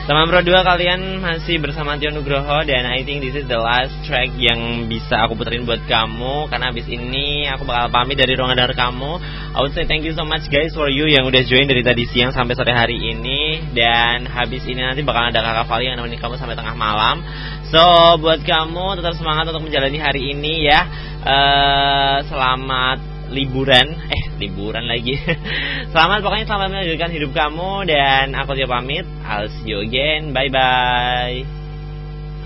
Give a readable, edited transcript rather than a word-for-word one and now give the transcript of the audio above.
Teman berdua, kalian masih bersama Tio Nugroho. Dan I think this is the last track yang bisa aku puterin buat kamu, karena abis ini aku bakal pamit dari ruangan dengar kamu. I would say thank you so much guys for you yang udah join dari tadi siang sampai sore hari ini. Dan habis ini nanti bakal ada Kakak Vali yang nemenin kamu sampai tengah malam. So buat kamu tetap semangat untuk menjalani hari ini ya. Selamat liburan lagi. Pokoknya selamat melanjutkan hidup kamu. Dan aku Tio pamit. I'll see you again. Bye bye.